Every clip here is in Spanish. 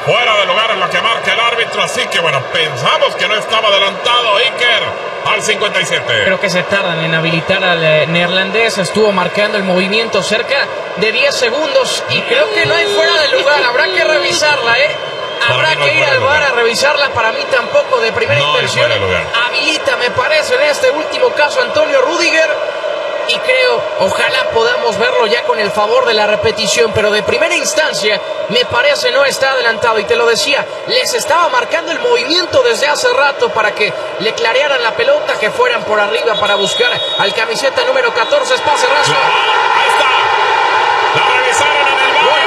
Fuera de lugar en lo que marca el árbitro, así que bueno, pensamos que no estaba adelantado Iker al 57. Creo que se tardan en habilitar al neerlandés. Estuvo marcando el movimiento cerca de 10 segundos y creo que no hay fuera de lugar. Habrá que revisarla, Habrá que ir al VAR a revisarla. Para mí tampoco de primera intención. Habilita, me parece, en este último caso Antonio Rüdiger. Y creo, ojalá podamos verlo ya con el favor de la repetición, pero de primera instancia me parece no está adelantado. Y te lo decía, les estaba marcando el movimiento desde hace rato para que le clarearan la pelota, que fueran por arriba para buscar al camiseta número 14, es pase raso. Ahí está, la revisaron en el VAR.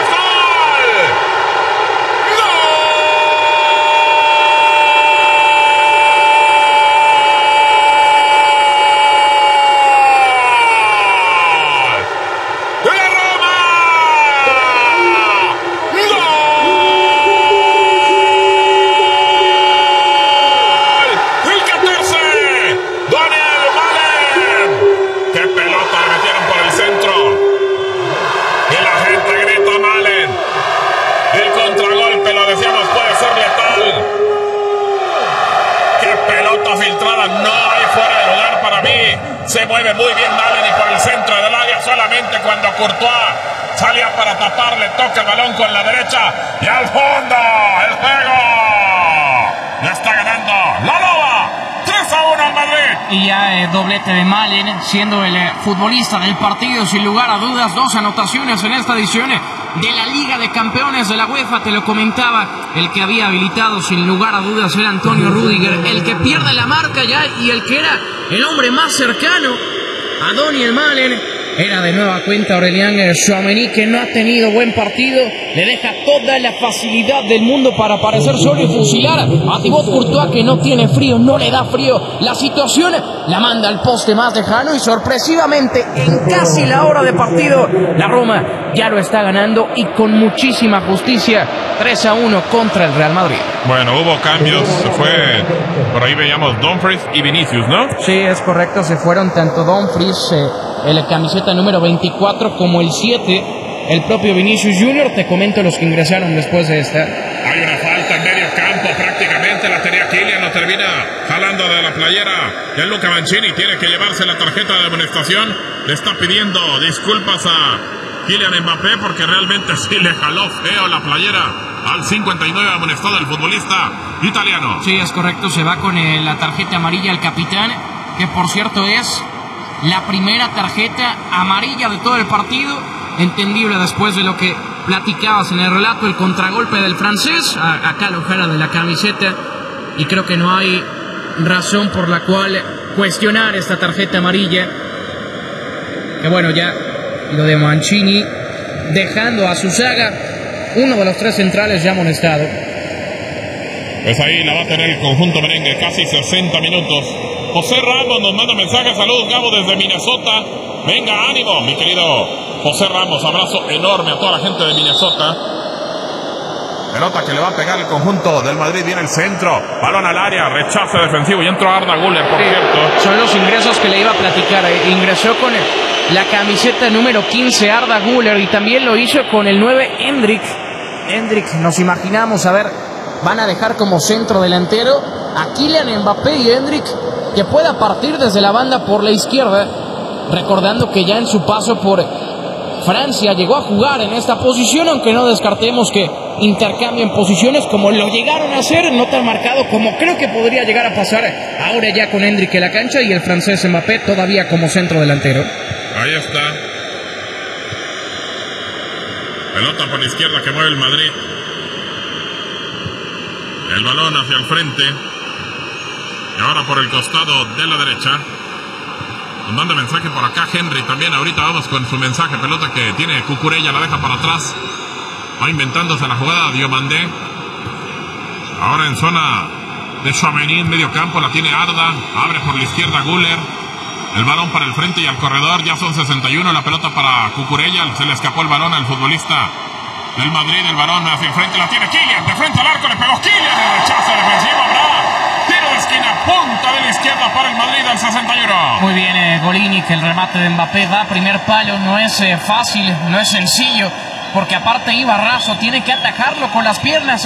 Se mueve muy bien Malen y por el centro del área, solamente cuando Courtois salía para taparle, toca el balón con la derecha y al fondo el juego. Ya está ganando la Loba, 3-1 al Madrid. Y ya doblete de Malen, siendo el futbolista del partido sin lugar a dudas. 2 anotaciones en esta edición de la Liga de Campeones de la UEFA. Te lo comentaba, el que había habilitado sin lugar a dudas era Antonio Rüdiger, el que pierde la marca ya y el que era el hombre más cercano a Daniel Malen. Era de nueva cuenta Aurélien Tchouaméni, que no ha tenido buen partido. Le deja toda la facilidad del mundo para aparecer solo y fusilar a Thibaut Courtois, que no tiene frío, no le da frío. La situación la manda al poste más lejano y sorpresivamente en casi la hora de partido la Roma ya lo está ganando y con muchísima justicia. 3-1 contra el Real Madrid. Bueno, hubo cambios, se fue, por ahí veíamos Dumfries y Vinicius, ¿no? Sí, es correcto, se fueron tanto Dumfries, el camiseta número 24, como el 7, el propio Vinicius Junior. Te comento los que ingresaron después de esta. Hay una falta en medio campo, prácticamente la tenía Kylian, lo termina jalando de la playera. El Luca Mancini tiene que llevarse la tarjeta de amonestación. Le está pidiendo disculpas a Kylian Mbappé porque realmente sí le jaló feo la playera al 59, amonestado el futbolista italiano. Sí, es correcto, se va con la tarjeta amarilla al capitán, que por cierto es la primera tarjeta amarilla de todo el partido. Entendible después de lo que platicabas en el relato, el contragolpe del francés. Acá lo jala de la camiseta y creo que no hay razón por la cual cuestionar esta tarjeta amarilla. Que bueno, ya lo de Mancini dejando a su saga, uno de los 3 centrales ya amonestado. Pues ahí la va a tener el conjunto merengue, casi 60 minutos. José Ramos nos manda mensajes. Saludos, Gabo, desde Minnesota. Venga, ánimo, mi querido José Ramos. Abrazo enorme a toda la gente de Minnesota. Pelota que le va a pegar el conjunto del Madrid. Viene el centro, balón al área, rechace defensivo y entró Arda Güler, por cierto. Son los ingresos que le iba a platicar. Ingresó con la camiseta número 15 Arda Güler y también lo hizo con el 9 Endrick. Nos imaginamos, a ver, van a dejar como centro delantero a Kylian Mbappé y Endrick, que pueda partir desde la banda por la izquierda, recordando que ya en su paso por Francia llegó a jugar en esta posición, aunque no descartemos que intercambien posiciones como lo llegaron a hacer, no tan marcado como creo que podría llegar a pasar ahora ya con Endrick en la cancha y el francés Mbappé todavía como centro delantero. Ahí está. Pelota por la izquierda que mueve el Madrid. El balón hacia el frente. Y ahora por el costado de la derecha. Nos manda mensaje por acá Henry también. Ahorita vamos con su mensaje. Pelota que tiene Cucurella, la deja para atrás. Va inventándose la jugada Diomandé. Ahora en zona de Tchouaméni en medio campo. La tiene Arda. Abre por la izquierda Güler. El balón para el frente y al corredor. Ya son 61. La pelota para Cucurella. Se le escapó el balón al futbolista del Madrid. El balón hacia el frente. La tiene Kylian. De frente al arco. Le pegó Kylian. El rechazo defensivo. Habrá tiro de esquina. Punta de la izquierda para el Madrid al 61. Muy bien, Golini, que el remate de Mbappé va a primer palo. No es fácil, no es sencillo, porque aparte iba raso, tiene que atajarlo con las piernas.